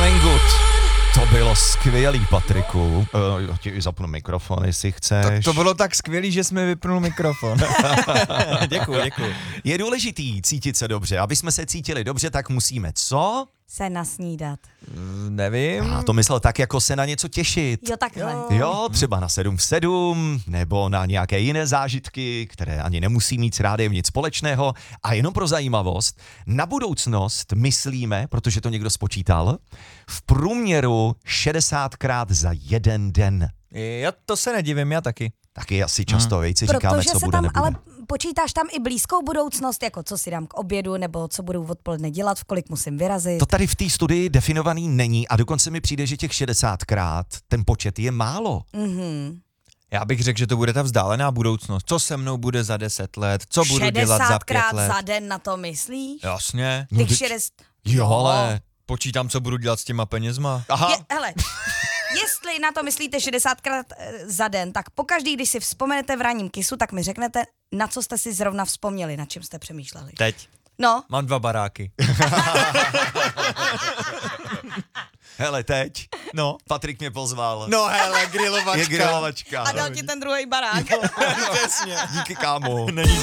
Feeling Good. To bylo skvělý, Patriku. Já ti zapnu mikrofon, jestli chceš. To bylo tak skvělý, že jsme vypnul mikrofon. Děkuji. Je důležitý cítit se dobře. Aby jsme se cítili dobře, tak musíme co? Se nasnídat. Nevím. A to myslel tak, jako se na něco těšit. Jo, takhle. Jo, třeba na 7 v 7, nebo na nějaké jiné zážitky, které ani nemusí mít s rádiem nic společného. A jenom pro zajímavost, na budoucnost myslíme, protože to někdo spočítal, v průměru 60krát za jeden den. Já to se nedivím, já taky. Taky asi často, si říkáme, Protože co se bude, tam, nebude. ale počítáš tam i blízkou budoucnost, jako co si dám k obědu, nebo co budu odpoledne dělat, v kolik musím vyrazit. To tady v té studii definovaný není a dokonce mi přijde, že těch 60krát ten počet je málo. Já bych řekl, že to bude ta vzdálená budoucnost. Co se mnou bude za 10 let, co budu dělat za 5 60krát let. za den na to myslíš? Jasně. Těch 60... Jo, Ale počítám, co budu dělat s těma penězma. Aha, Hele, jestli na to myslíte 60krát za den, tak pokaždý, když si vzpomenete v ranním kysu, tak mi řeknete, na co jste si zrovna vzpomněli, na čem jste přemýšleli. Teď. No, Mám 2 baráky. hele, teď. No. Patrik mě pozval. No hele, grilovačka. Je grilovačka. a dal ti ten druhý barák. Přesně. Díky, kámo. Není